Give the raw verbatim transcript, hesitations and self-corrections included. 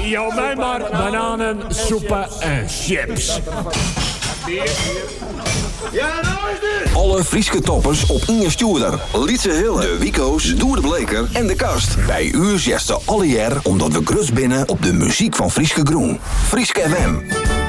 jou mij maar bananen, soepen en chips. Ja, nou is dit! Alle Frieske toppers op Inge Stuurder, Lietse Hille, de Wico's, Doer de Bleker en de Kast. Bij uw geste alle jaar omdat we grus binnen op de muziek van Frieske Groen. Frieske F M.